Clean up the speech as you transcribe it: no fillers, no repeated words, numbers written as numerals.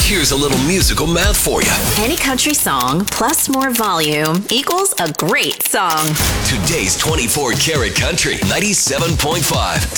Here's a little musical math for you. Any country song plus more volume equals a great song. Today's 24 Karat Country 97.5